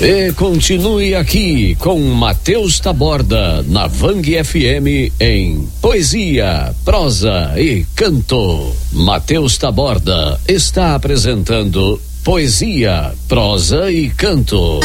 E continue aqui com Matheus Taborda na Vang FM em Poesia, Prosa e Canto. Matheus Taborda está apresentando Poesia, Prosa e Canto.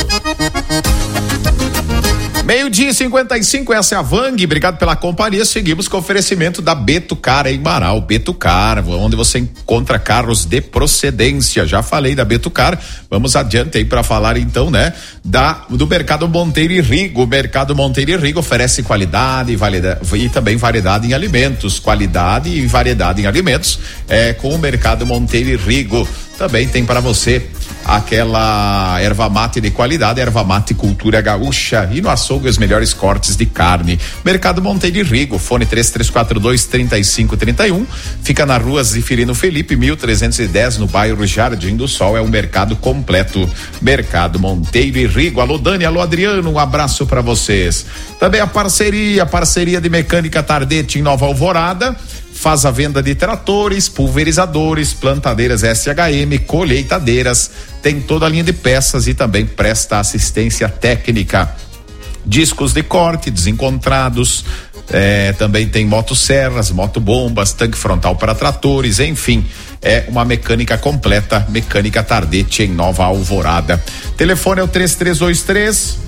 12:55, essa é a Vang, obrigado pela companhia. Seguimos com o oferecimento da Betucar em Marau. Betucar, onde você encontra carros de procedência. Já falei da Betucar, vamos adiante aí para falar então, né, do Mercado Monteiro e Rigo. O Mercado Monteiro e Rigo oferece qualidade e também variedade em alimentos. Qualidade e variedade em alimentos com o Mercado Monteiro e Rigo. Também tem para você aquela erva mate de qualidade, erva mate cultura gaúcha, e no açougue os melhores cortes de carne. Mercado Monteiro e Rigo, fone 3342-3531, fica na rua Zifirino Felipe 1310, no bairro Jardim do Sol. É um mercado completo. Mercado Monteiro e Rigo. Alô Dani, alô Adriano, um abraço para vocês. Também a parceria de mecânica Tardete em Nova Alvorada. Faz a venda de tratores, pulverizadores, plantadeiras SHM, colheitadeiras, tem toda a linha de peças e também presta assistência técnica. Discos de corte, desencontrados, também tem motosserras, motobombas, tanque frontal para tratores, enfim, é uma mecânica completa, mecânica Tardete em Nova Alvorada. Telefone é o 3323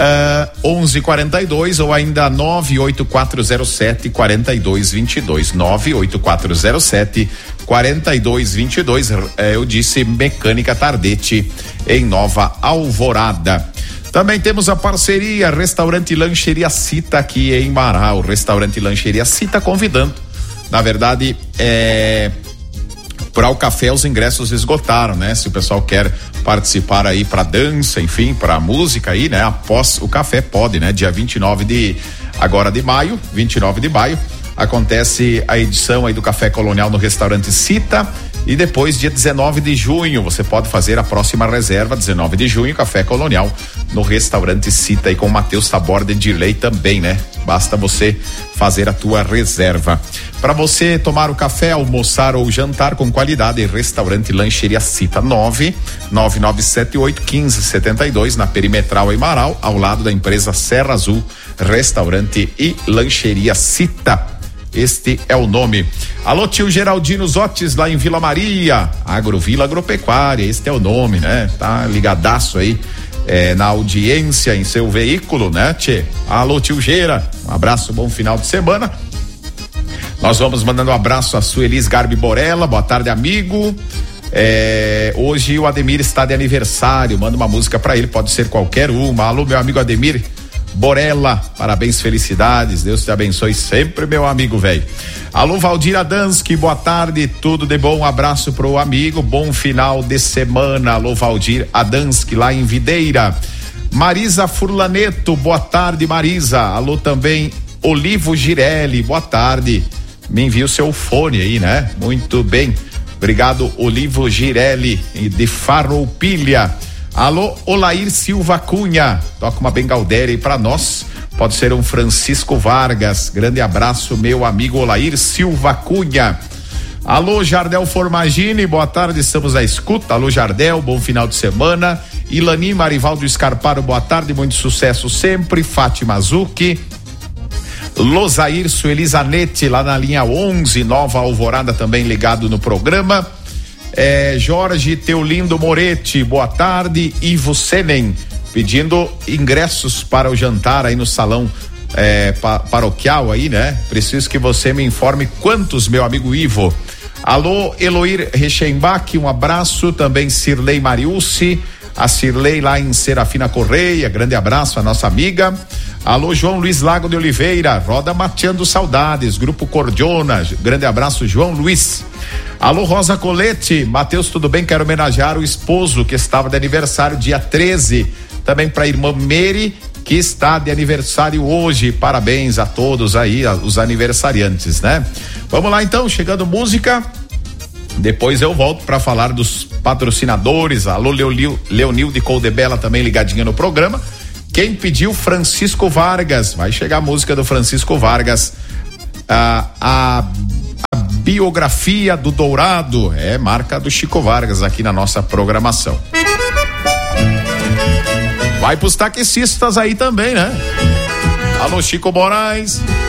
1142 ou ainda 98407-4222, 98407-4222. Eu disse mecânica Tardete em Nova Alvorada. Também temos a parceria Restaurante Lancheria Cita aqui em Marau. Restaurante Lancheria Cita convidando, na verdade, para o café os ingressos esgotaram, né? Se o pessoal quer participar aí para dança, enfim, para música aí, né? Após o café pode, né? Dia 29 de maio, acontece a edição aí do Café Colonial no Restaurante Cita, e depois dia 19 de junho você pode fazer a próxima reserva. 19 de junho, Café Colonial no Restaurante Cita, e com Matheus Taborda de lei também, né? Basta você fazer a tua reserva. Para você tomar o café, almoçar ou jantar com qualidade, Restaurante Lancheria Cita, 99978-1572, na Perimetral em Marau, ao lado da empresa Serra Azul. Restaurante e Lancheria Cita, este é o nome. Alô, tio Geraldino Zotes, lá em Vila Maria, Agrovila Agropecuária, este é o nome, né? Tá ligadaço aí na audiência em seu veículo, né, tchê? Alô, tio Gera, um abraço, bom final de semana. Nós vamos mandando um abraço a Suelis Garbi Borella, boa tarde, amigo. Hoje o Ademir está de aniversário, manda uma música pra ele, pode ser qualquer uma. Alô, meu amigo Ademir Borella, parabéns, felicidades, Deus te abençoe sempre, meu amigo velho. Alô, Valdir Adansky, boa tarde, tudo de bom, um abraço pro amigo, bom final de semana. Alô, Valdir Adansky, lá em Videira. Marisa Furlaneto, boa tarde, Marisa. Alô, também Olivo Girelli, boa tarde, me envia o seu fone aí, né? Muito bem, obrigado, Olivo Girelli de Farroupilha. Alô, Olair Silva Cunha, toca uma bengaldéria aí pra nós, pode ser um Francisco Vargas. Grande abraço, meu amigo Olair Silva Cunha. Alô, Jardel Formagini, boa tarde, estamos à escuta. Alô, Jardel, bom final de semana. Ilani Marivaldo Scarparo, boa tarde, muito sucesso sempre. Fátima Zucchi, Losair Suelizanete, lá na linha 11, Nova Alvorada, também ligado no programa. Jorge Teolindo Moretti, boa tarde. Ivo Senen, pedindo ingressos para o jantar aí no salão paroquial aí, né? Preciso que você me informe quantos, meu amigo Ivo. Alô, Eloir Rechenbach, um abraço. Também Cirlei Mariucci, a Cirlei lá em Serafina Correia, grande abraço a nossa amiga. Alô, João Luiz Lago de Oliveira, roda mateando saudades, Grupo Cordiona, grande abraço, João Luiz. Alô, Rosa Colete, Matheus, tudo bem? Quero homenagear o esposo que estava de aniversário dia 13, também para a irmã Mary, que está de aniversário hoje. Parabéns a todos aí, os aniversariantes, né? Vamos lá então, chegando música, depois eu volto para falar dos patrocinadores. Alô, Leonil de Coldebella também ligadinha no programa. Quem pediu? Francisco Vargas, vai chegar a música do Francisco Vargas, a biografia do Dourado, marca do Chico Vargas aqui na nossa programação. Vai Vai pros taxistas aí também, né? Alô, Chico Moraes.